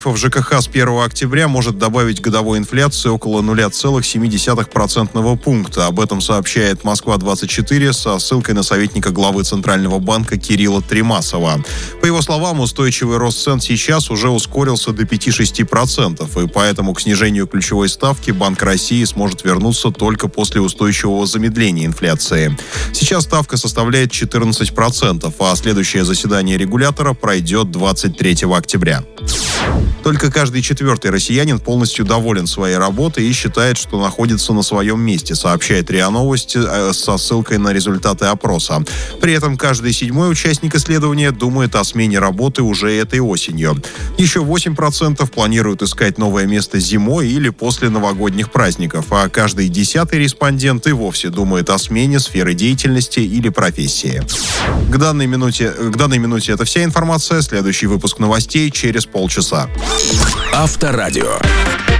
В ЖКХ с 1 октября может добавить годовой инфляции около 0,7% пункта. Об этом сообщает «Москва-24» со ссылкой на советника главы Центрального банка Кирилла Тремасова. По его словам, устойчивый рост цен сейчас уже ускорился до 5-6%, и поэтому к снижению ключевой ставки Банк России сможет вернуться только после устойчивого замедления инфляции. Сейчас ставка составляет 14%, а следующее заседание регулятора пройдет 23 октября. Только каждый четвертый россиянин полностью доволен своей работой и считает, что находится на своем месте, сообщает РИА Новости со ссылкой на результаты опроса. При этом каждый седьмой участник исследования думает о смене работы уже этой осенью. Еще 8% планируют искать новое место зимой или после новогодних праздников, а каждый десятый респондент и вовсе думает о смене сферы деятельности или профессии. К данной минуте это вся информация. Следующий выпуск новостей через полчаса. Авторадио.